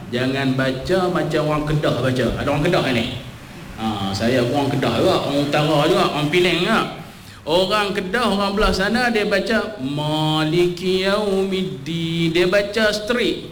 Jangan baca macam orang Kedah baca. Ada orang Kedah ni. Saya orang Kedah juga, orang Utara juga, orang Penang juga. Orang Kedah, orang belah sana dia baca Maliki Yaumiddin. Dia baca straight.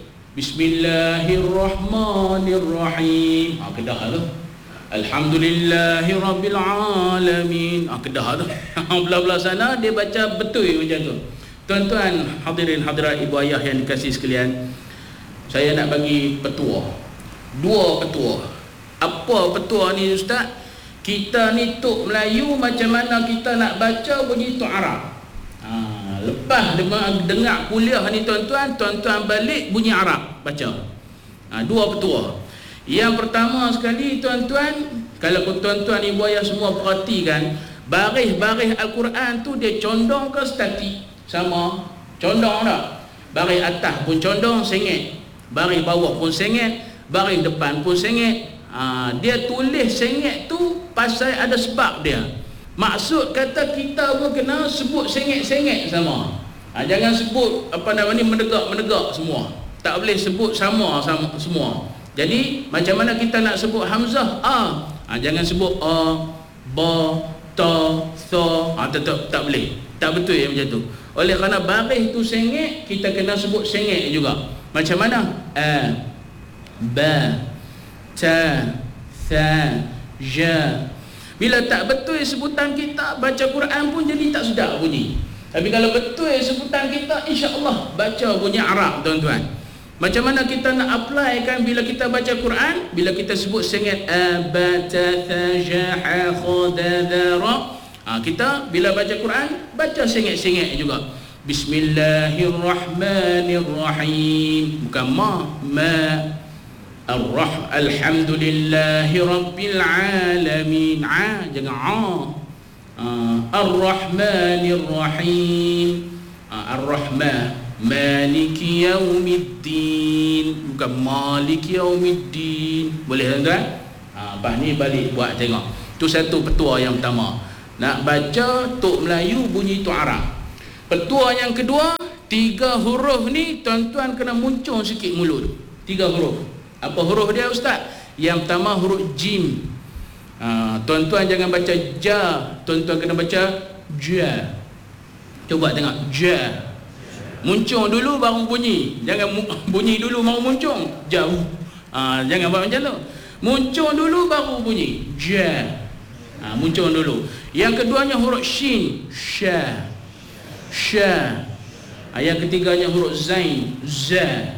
Bismillahirrahmanirrahim. Kedah tu. Alhamdulillahirabbil alamin. Kedah tu. Belah-belah sana dia baca betul macam tu. Tuan-tuan hadirin hadirat ibu ayah yang dikasihi sekalian, saya nak bagi petua. Dua petua. Apa petua ni ustaz? Kita ni tok Melayu, macam mana kita nak baca bunyi tok Arab. Lepas dengar kuliah ni tuan-tuan balik bunyi Arab baca. Dua petua. Yang pertama sekali tuan-tuan, kalau tuan-tuan ibu ayah semua perhatikan, baris-baris Al-Quran tu dia condong ke statik? Sama. Condong tak? Baris atas pun condong, sengit. Baris bawah pun sengit. Baris depan pun sengit. Dia tulis sengit tu pasal ada sebab dia. Maksud kata kita pun kena sebut sengit-sengit sama. Jangan sebut menegak-menegak semua. Tak boleh sebut sama semua. Jadi macam mana kita nak sebut hamzah? Jangan sebut ba, ta, tha. Tak boleh. Tak betul yang macam tu. Oleh kerana baris tu sengit, kita kena sebut sengit juga. Macam mana? Ba, ta, tha, ja. Bila tak betul sebutan kita, baca Quran pun jadi tak sedap bunyi. Tapi kalau betul sebutan kita, insya-Allah baca bunyi Arab tuan-tuan. Macam mana kita nak apply kan bila kita baca Quran? Bila kita sebut sengit abatathajaha khadadara, kita bila baca Quran baca sengit-sengit juga. Bismillahirrahmanirrahim. Bukan ma. Alhamdulillahi Rabbil Alamin. Jangan Ar-Rahmanir-Rahim. Ar-Rahman Maliki Yaumiddin. Bukan Maliki Yaumiddin. Boleh tuan-tuan? Lepas ni balik buat tengok. Itu satu petua yang pertama. Nak baca tok Melayu bunyi tok Arab. Petua yang kedua, 3 huruf ni tuan-tuan kena muncul sikit mulut. 3 huruf. Apa huruf dia ustaz? Yang pertama huruf jim. Tuan-tuan jangan baca ja, tuan-tuan kena baca ja. Cuba tengok ja. Muncul dulu baru bunyi. Jangan bunyi dulu baru muncul. Jauh. Jangan buat macam tu. Muncul dulu baru bunyi. Ja. Muncul dulu. Yang keduanya huruf shin, sha. Sha. Yang ketiganya huruf zain, za.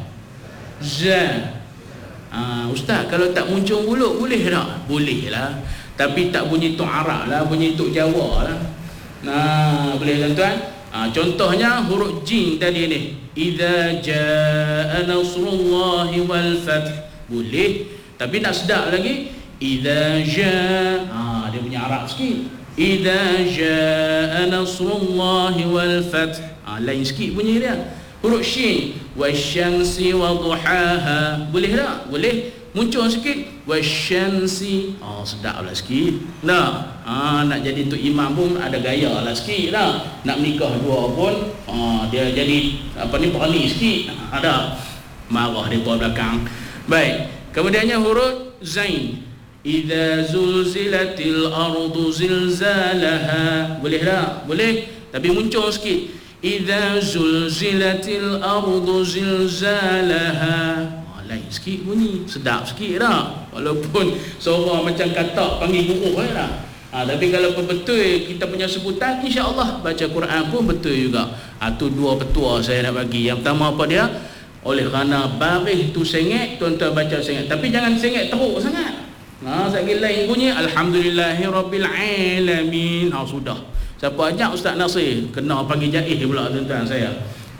Za. Ustaz, kalau tak muncul mulut boleh tak? Boleh lah. Tapi tak bunyi tok Arab lah, bunyi tok Jawa lah. Boleh tuan-tuan? Contohnya huruf jim tadi ni. Idza jaa nasrullahi wal fath. Boleh. Tapi nak sedap lagi. Idza jaa. Dia punya Arab sikit. Idza jaa nasrullahi wal fath. Lain sikit bunyi dia. Huruf shin, wasyamsi wadhuhaha. Boleh tak? Boleh. Muncul sikit wasyamsi. Sedaplah sikit. Nak jadi tok imam pun ada gaya lah sikit lah. Nak menikah dua pun dia jadi berani sikit. Ada marah dia belakang. Baik. Kemudiannya huruf zain. Idza zulzilatil ardu zilzalaha. Boleh tak? Boleh. Tapi muncul sikit. Idza zulzilatil ardu zilzalaha. Lain sikit bunyi, sedap sikit dah. Walaupun suara macam katak panggil guru dah. Tapi kalau betul kita punya sebutan, insya-Allah baca Quran pun betul juga. Tu 2 petua saya nak bagi. Yang pertama apa dia? Oleh kerana baris tu sengit, tuan-tuan baca sengit. Tapi jangan sengit teruk sangat. Sekali lain bunyi Alhamdulillahirabbil alamin. Sudah. Siapa ajak Ustaz Nasir kena panggil jaih pula tuan-tuan saya.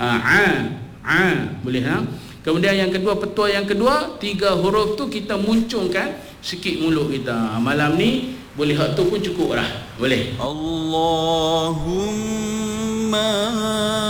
Boleh Kemudian yang kedua, petua yang kedua, 3 huruf tu kita munculkan sikit mulut kita. Malam ni boleh tu pun cukup dah. Boleh. Allahumma